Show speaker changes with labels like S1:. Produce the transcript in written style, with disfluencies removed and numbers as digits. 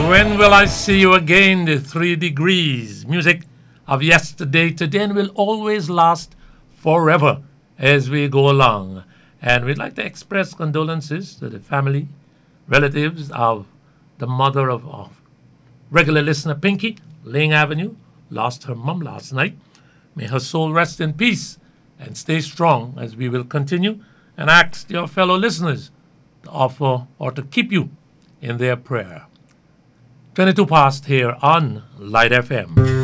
S1: When will I see you again? The 3 degrees. Music of yesterday, today, and will always last forever as we go along. And we'd like to express condolences to the family, relatives of the mother of regular listener Pinky, Ling Avenue, lost her mom last night. May her soul rest in peace and stay strong as we will continue and ask your fellow listeners to offer or to keep you in their prayer. 22 past here on Light FM.